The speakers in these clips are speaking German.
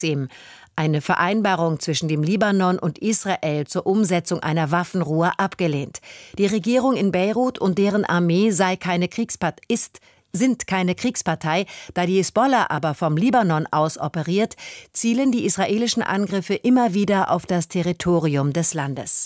eine Vereinbarung zwischen dem Libanon und Israel zur Umsetzung einer Waffenruhe abgelehnt. Die Regierung in Beirut und deren Armee sind keine Kriegspartei, da die Hisbollah aber vom Libanon aus operiert, zielen die israelischen Angriffe immer wieder auf das Territorium des Landes.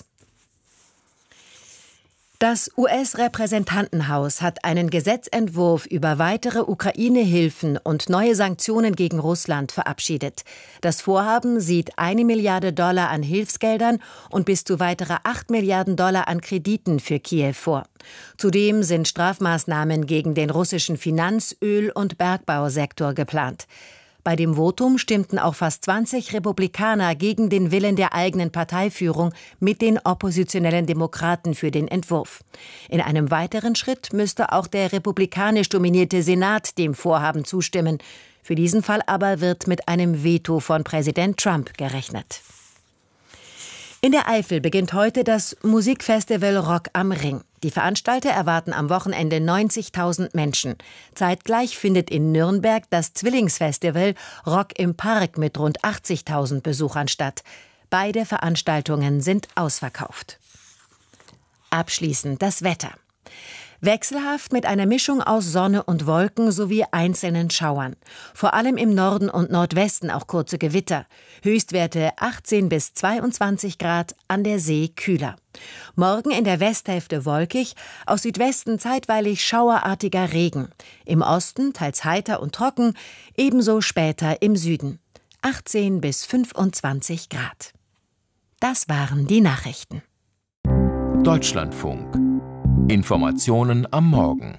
Das US-Repräsentantenhaus hat einen Gesetzentwurf über weitere Ukraine-Hilfen und neue Sanktionen gegen Russland verabschiedet. Das Vorhaben sieht $1 Milliarde an Hilfsgeldern und bis zu weitere $8 Milliarden an Krediten für Kiew vor. Zudem sind Strafmaßnahmen gegen den russischen Finanz-, Öl- und Bergbausektor geplant. Bei dem Votum stimmten auch fast 20 Republikaner gegen den Willen der eigenen Parteiführung mit den oppositionellen Demokraten für den Entwurf. In einem weiteren Schritt müsste auch der republikanisch dominierte Senat dem Vorhaben zustimmen. Für diesen Fall aber wird mit einem Veto von Präsident Trump gerechnet. In der Eifel beginnt heute das Musikfestival Rock am Ring. Die Veranstalter erwarten am Wochenende 90.000 Menschen. Zeitgleich findet in Nürnberg das Zwillingsfestival Rock im Park mit rund 80.000 Besuchern statt. Beide Veranstaltungen sind ausverkauft. Abschließend das Wetter. Wechselhaft mit einer Mischung aus Sonne und Wolken sowie einzelnen Schauern. Vor allem im Norden und Nordwesten auch kurze Gewitter. Höchstwerte 18 bis 22 Grad, an der See kühler. Morgen in der Westhälfte wolkig, aus Südwesten zeitweilig schauerartiger Regen. Im Osten teils heiter und trocken, ebenso später im Süden. 18 bis 25 Grad. Das waren die Nachrichten. Deutschlandfunk. Informationen am Morgen.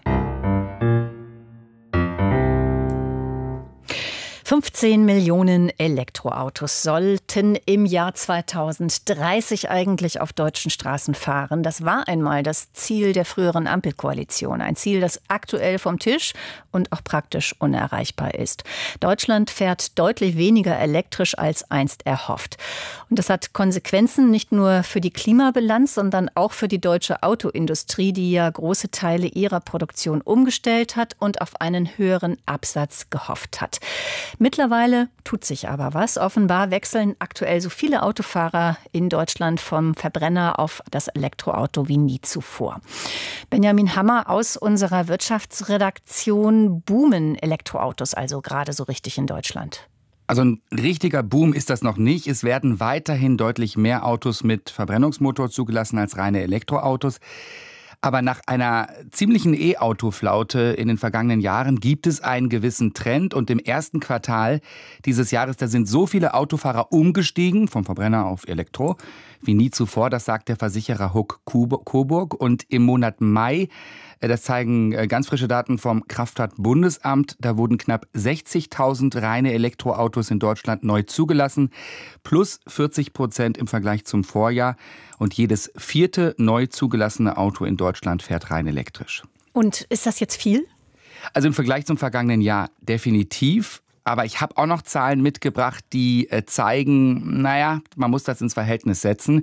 15 Millionen Elektroautos sollten im Jahr 2030 eigentlich auf deutschen Straßen fahren. Das war einmal das Ziel der früheren Ampelkoalition. Ein Ziel, das aktuell vom Tisch und auch praktisch unerreichbar ist. Deutschland fährt deutlich weniger elektrisch als einst erhofft. Und das hat Konsequenzen nicht nur für die Klimabilanz, sondern auch für die deutsche Autoindustrie, die ja große Teile ihrer Produktion umgestellt hat und auf einen höheren Absatz gehofft hat. Mittlerweile tut sich aber was. Offenbar wechseln aktuell so viele Autofahrer in Deutschland vom Verbrenner auf das Elektroauto wie nie zuvor. Benjamin Hammer aus unserer Wirtschaftsredaktion. Boomen Elektroautos also gerade so richtig in Deutschland? Also ein richtiger Boom ist das noch nicht. Es werden weiterhin deutlich mehr Autos mit Verbrennungsmotor zugelassen als reine Elektroautos. Aber nach einer ziemlichen E-Auto-Flaute in den vergangenen Jahren gibt es einen gewissen Trend. Und im ersten Quartal dieses Jahres, da sind so viele Autofahrer umgestiegen vom Verbrenner auf Elektro wie nie zuvor. Das sagt der Versicherer Huck Coburg. Und im Monat Mai, das zeigen ganz frische Daten vom Kraftfahrtbundesamt, da wurden knapp 60.000 reine Elektroautos in Deutschland neu zugelassen, plus 40% im Vergleich zum Vorjahr. Und jedes vierte neu zugelassene Auto in Deutschland fährt rein elektrisch. Und ist das jetzt viel? Also im Vergleich zum vergangenen Jahr definitiv. Aber ich habe auch noch Zahlen mitgebracht, die zeigen, man muss das ins Verhältnis setzen.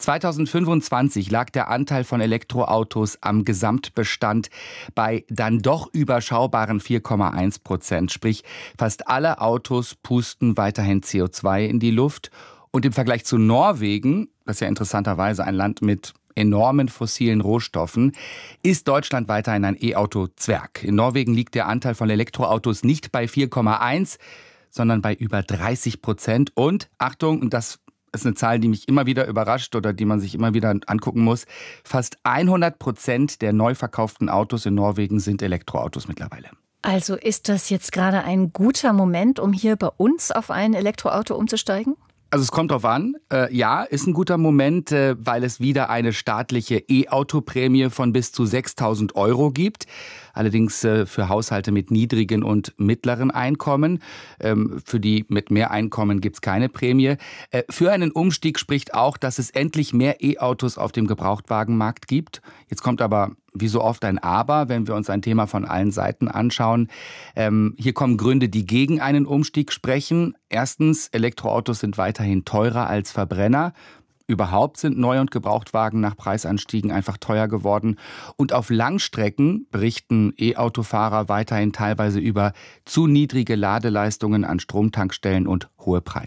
2025 lag der Anteil von Elektroautos am Gesamtbestand bei dann doch überschaubaren 4,1%. Sprich, fast alle Autos pusten weiterhin CO2 in die Luft. Und im Vergleich zu Norwegen, das ist ja interessanterweise ein Land mit enormen fossilen Rohstoffen, ist Deutschland weiterhin ein E-Auto-Zwerg. In Norwegen liegt der Anteil von Elektroautos nicht bei 4,1, sondern bei über 30%. Und, Achtung, und das ist eine Zahl, die mich immer wieder überrascht oder die man sich immer wieder angucken muss, fast 100% der neu verkauften Autos in Norwegen sind Elektroautos mittlerweile. Also ist das jetzt gerade ein guter Moment, um hier bei uns auf ein Elektroauto umzusteigen? Also es kommt drauf an. Ja, ist ein guter Moment, weil es wieder eine staatliche E-Auto-Prämie von bis zu 6.000 € gibt. Allerdings für Haushalte mit niedrigen und mittleren Einkommen. Für die mit mehr Einkommen gibt es keine Prämie. Für einen Umstieg spricht auch, dass es endlich mehr E-Autos auf dem Gebrauchtwagenmarkt gibt. Jetzt kommt aber wie so oft ein Aber, wenn wir uns ein Thema von allen Seiten anschauen. Hier kommen Gründe, die gegen einen Umstieg sprechen. Erstens, Elektroautos sind weiterhin teurer als Verbrenner. Überhaupt sind Neu- und Gebrauchtwagen nach Preisanstiegen einfach teuer geworden. Und auf Langstrecken berichten E-Autofahrer weiterhin teilweise über zu niedrige Ladeleistungen an Stromtankstellen und hohe Preise.